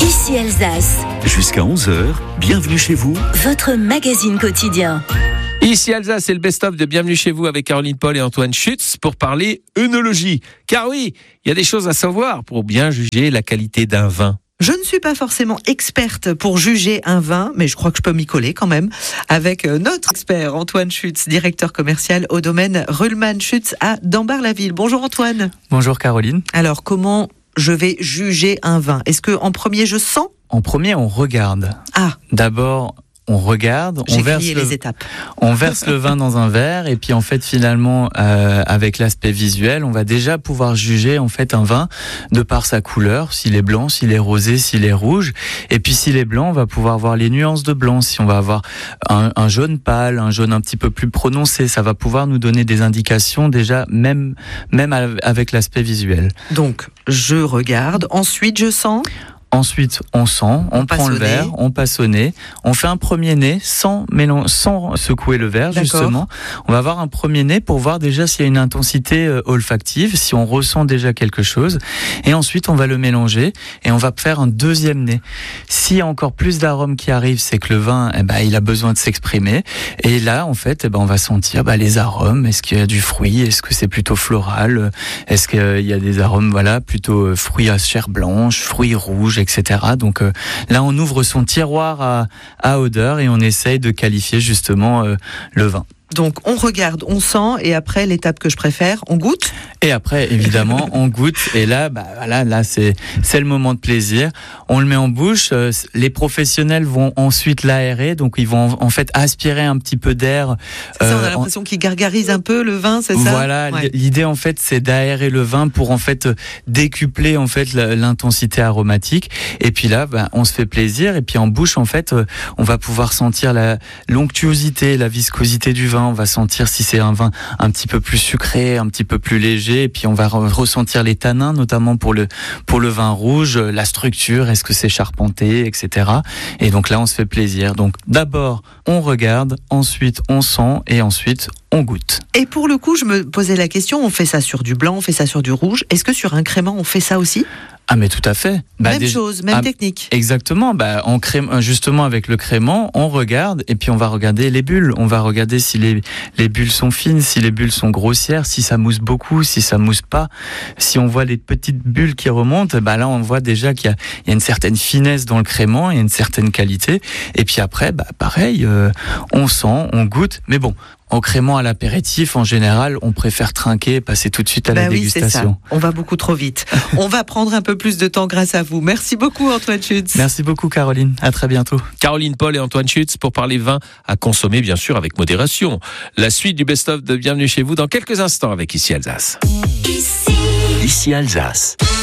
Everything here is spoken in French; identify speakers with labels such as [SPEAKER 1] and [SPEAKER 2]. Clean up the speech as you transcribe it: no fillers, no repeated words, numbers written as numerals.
[SPEAKER 1] Ici Alsace.
[SPEAKER 2] Jusqu'à 11h, bienvenue chez vous.
[SPEAKER 1] Votre magazine quotidien.
[SPEAKER 3] Ici Alsace, c'est le best-of de Bienvenue chez vous avec Caroline Paul et Antoine Schütz pour parler œnologie. Car oui, il y a des choses à savoir pour bien juger la qualité d'un vin.
[SPEAKER 4] Je ne suis pas forcément experte pour juger un vin, mais je crois que je peux m'y coller quand même, avec notre expert Antoine Schütz, directeur commercial au domaine Ruhlmann Schütz à Dambar-la-Ville. Bonjour Antoine.
[SPEAKER 5] Bonjour Caroline.
[SPEAKER 4] Alors comment je vais juger un vin ? Est-ce qu'en premier je sens ?
[SPEAKER 5] En premier, on regarde. D'abord, on regarde, on verse le vin dans un verre et puis en fait finalement avec l'aspect visuel, on va déjà pouvoir juger en fait un vin de par sa couleur, s'il est blanc, s'il est rosé, s'il est rouge, et puis s'il est blanc, on va pouvoir voir les nuances de blanc. Si on va avoir un jaune pâle, un jaune un petit peu plus prononcé, ça va pouvoir nous donner des indications déjà même avec l'aspect visuel.
[SPEAKER 4] Donc je regarde, ensuite je sens.
[SPEAKER 5] Ensuite, on sent, on prend le verre, on passe au nez, on fait un premier nez sans secouer le verre, justement. On va avoir un premier nez pour voir déjà s'il y a une intensité olfactive, si on ressent déjà quelque chose. Et ensuite, on va le mélanger et on va faire un deuxième nez. S'il y a encore plus d'arômes qui arrivent, c'est que le vin, il a besoin de s'exprimer. Et là, en fait, on va sentir les arômes. Est-ce qu'il y a du fruit ? Est-ce que c'est plutôt floral ? Est-ce qu'il y a des arômes, plutôt fruits à chair blanche, fruits rouges, etc. Donc là, on ouvre son tiroir à odeur et on essaye de qualifier justement le vin.
[SPEAKER 4] Donc on regarde, on sent et après l'étape que je préfère, on goûte.
[SPEAKER 5] Et après évidemment on goûte et là là c'est le moment de plaisir. On le met en bouche. Les professionnels vont ensuite l'aérer, donc ils vont en fait aspirer un petit peu d'air.
[SPEAKER 4] Ça, on a l'impression qu'ils gargarisent un peu le vin, c'est ça ?
[SPEAKER 5] Voilà. Ouais. L'idée en fait c'est d'aérer le vin pour en fait décupler en fait l'intensité aromatique. Et puis là on se fait plaisir et puis en bouche en fait on va pouvoir sentir la l'onctuosité, la viscosité du vin. On va sentir si c'est un vin un petit peu plus sucré, un petit peu plus léger, et puis on va ressentir les tanins, notamment pour le vin rouge, la structure, est-ce que c'est charpenté, etc. Et donc là, on se fait plaisir. Donc d'abord, on regarde, ensuite on sent, et ensuite on goûte.
[SPEAKER 4] Et pour le coup, je me posais la question, on fait ça sur du blanc, on fait ça sur du rouge. Est-ce que sur un crément, on fait ça aussi ?
[SPEAKER 5] Ah mais tout à fait.
[SPEAKER 4] Même chose, même technique.
[SPEAKER 5] Exactement. Justement avec le crément, on regarde et puis on va regarder les bulles. On va regarder si les bulles sont fines, si les bulles sont grossières, si ça mousse beaucoup, si ça mousse pas. Si on voit les petites bulles qui remontent, là on voit déjà qu'il y a une certaine finesse dans le crément, il y a une certaine qualité. Et puis après, pareil, on sent, on goûte. Mais bon. En crément à l'apéritif, en général, on préfère trinquer et passer tout de suite à la dégustation.
[SPEAKER 4] C'est ça. On va beaucoup trop vite. On va prendre un peu plus de temps grâce à vous. Merci beaucoup Antoine Schütz.
[SPEAKER 5] Merci beaucoup Caroline. À très bientôt.
[SPEAKER 3] Caroline Paul et Antoine Schütz pour parler vin à consommer bien sûr avec modération. La suite du best-of de Bienvenue chez vous dans quelques instants avec Ici Alsace.
[SPEAKER 2] Ici Alsace.